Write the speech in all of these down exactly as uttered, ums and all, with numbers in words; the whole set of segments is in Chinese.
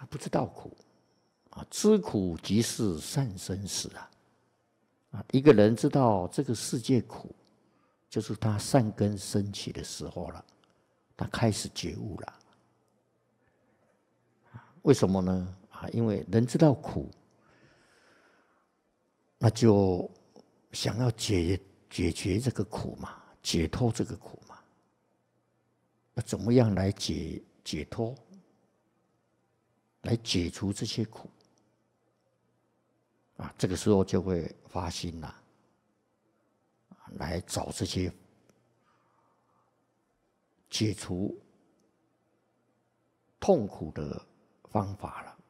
他不知道苦啊，知苦即是善生死啊！啊，一个人知道这个世界苦，就是他善根升起的时候了，他开始觉悟了。为什么呢？啊，因为人知道苦，那就想要解解决这个苦嘛，解脱这个苦嘛。那怎么样来解解脱？来解除这些苦啊，这个时候就会发心啦，来找这些解除痛苦的方法了。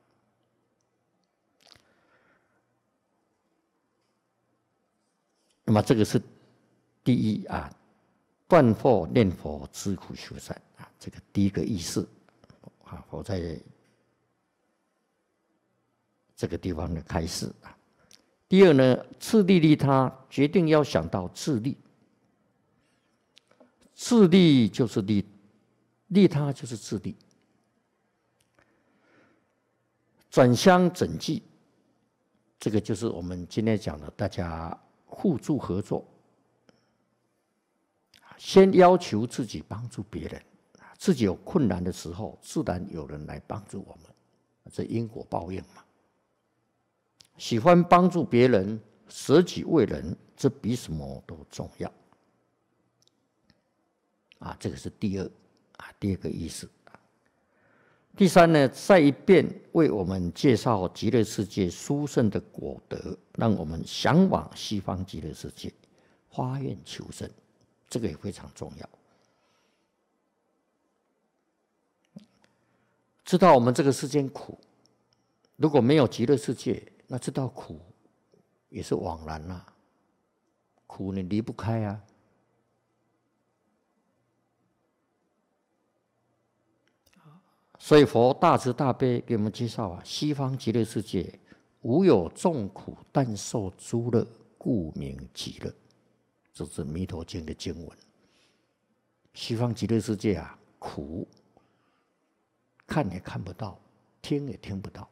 那么这个是第一啊，断惑念佛知苦修善啊，这个第一个意思啊，我在这个地方的开示啊。第二呢，自利利他，决定要想到自利。自利就是利，利他就是自利。转相整济，这个就是我们今天讲的，大家互助合作。先要求自己帮助别人，自己有困难的时候，自然有人来帮助我们，这因果报应嘛。喜欢帮助别人，舍己为人，这比什么都重要。啊，这个是第二啊，第二个意思。第三呢，再一遍为我们介绍极乐世界殊胜的果德，让我们向往西方极乐世界，发愿求生，这个也非常重要。知道我们这个世间苦，如果没有极乐世界，那知道苦也是枉然啦、啊，苦你离不开啊。所以佛大慈大悲给我们介绍啊，西方极乐世界无有众苦，但受诸乐，故名极乐。这是《弥陀经》的经文。西方极乐世界啊，苦看也看不到，听也听不到。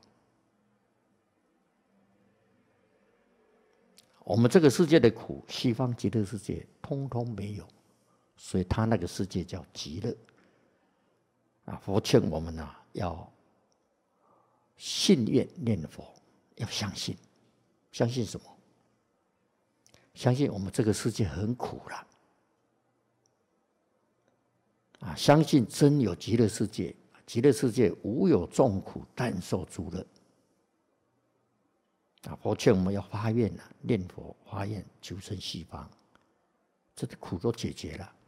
我们这个世界的苦，西方极乐世界通通没有，所以他那个世界叫极乐。啊，佛劝我们啊，要信愿念佛，要相信，相信什么？相信我们这个世界很苦了，啊，相信真有极乐世界，极乐世界无有众苦，但受诸乐。啊，佛劝我们要发愿啊，念佛发愿求生西方，这个苦都解决了。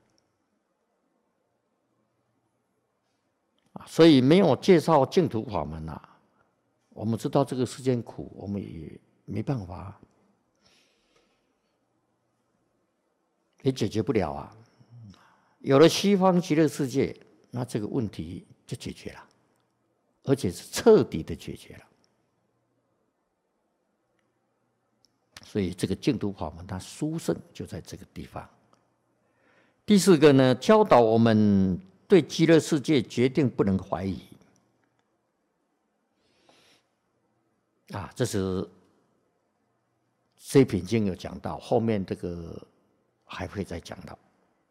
啊，所以没有介绍净土法门啊，我们知道这个世间苦，我们也没办法，也解决不了啊。有了西方极乐世界，那这个问题就解决了，而且是彻底的解决了。所以这个净土法门它殊胜就在这个地方。第四个呢，教导我们对极乐世界决定不能怀疑啊，这是这品经有讲到，后面这个还会再讲到。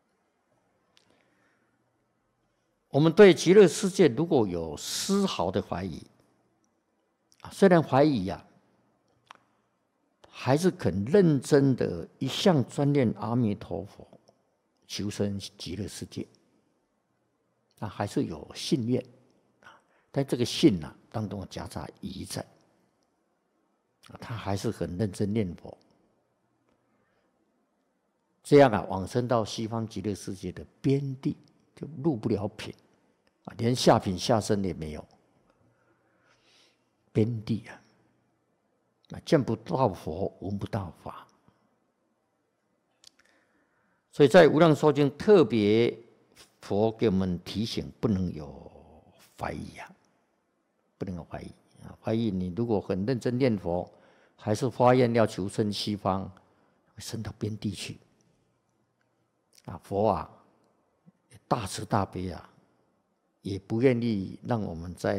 我们对极乐世界如果有丝毫的怀疑啊，虽然怀疑呀、啊，还是肯认真的一向专念阿弥陀佛，求生极乐世界，啊，还是有信愿啊，但这个信啊当中夹杂疑在，啊，他还是很认真念佛，这样啊，往生到西方极乐世界的边地就入不了品啊，连下品下生也没有，边地啊。见不到佛，闻不到法，所以在《无量寿经》特别佛给我们提醒，不能有怀疑啊，不能有怀疑啊！怀疑你如果很认真念佛，还是发愿要求生西方，升到边地去啊！佛啊，大慈大悲啊，也不愿意让我们在